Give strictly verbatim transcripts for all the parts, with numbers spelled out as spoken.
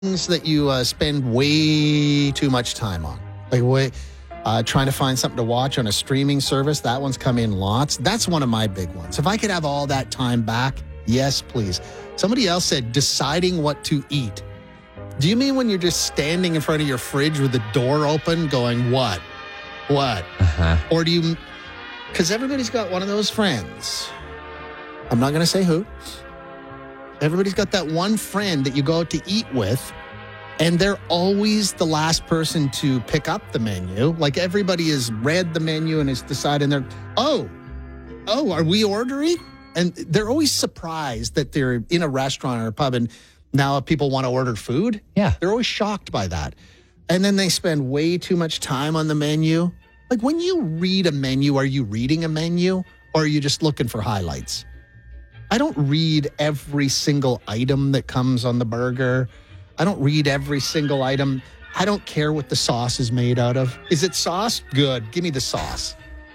things that you uh, spend way too much time on. Like way, uh, trying to find something to watch on a streaming service. That one's come in lots. That's one of my big ones. If I could have all that time back, yes, please. Somebody else said deciding what to eat. Do you mean when you're just standing in front of your fridge with the door open going, what? What? Uh-huh. Or do you... Because everybody's got one of those friends. I'm not going to say who. Everybody's got that one friend that you go out to eat with, and they're always the last person to pick up the menu. Like everybody has read the menu and is deciding they're, oh, oh, are we ordering? And they're always surprised that they're in a restaurant or a pub and now people want to order food. Yeah. They're always shocked by that. And then they spend way too much time on the menu. Like when you read a menu, are you reading a menu or are you just looking for highlights? I don't read every single item that comes on the burger. I don't read every single item. I don't care what the sauce is made out of. Is it sauce? Good. Give me the sauce.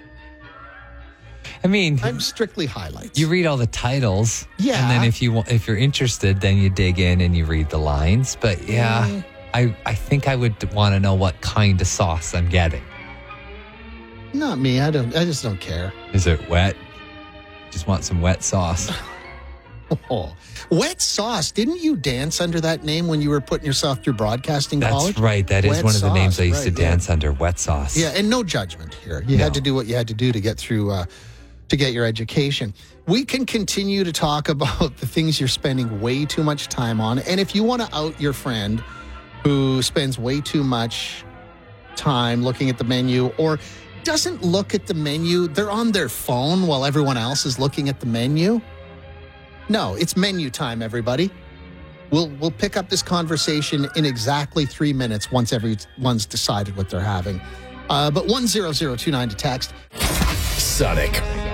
I mean, I'm strictly highlights. you read all the titles. Yeah. And then if you want, if you're interested, then you dig in and you read the lines. But yeah, Mm. I, I think I would want to know what kind of sauce I'm getting. Not me. I don't. I just don't care. Is it wet? Just want some wet sauce. Oh, wet sauce. Didn't you dance under that name when you were putting yourself through broadcasting That's college? right. That is Wet one of the names sauce, I used right, to yeah. dance under, wet sauce. Yeah, and no judgment here. You No. had to do what you had to do to get through, uh, to get your education. We can continue to talk about the things you're spending way too much time on. And if you want to out your friend who spends way too much time looking at the menu or doesn't look at the menu, they're on their phone while everyone else is looking at the menu. No, it's menu time, everybody. We'll we'll pick up this conversation in exactly three minutes once everyone's decided what they're having. Uh, but one zero zero two nine to text. Sonic